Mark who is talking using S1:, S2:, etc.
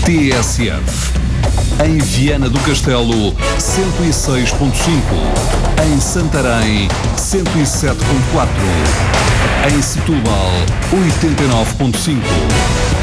S1: TSF. Em Viana do Castelo, 106.5. Em Santarém, 107.4. Em Setúbal, 89.5.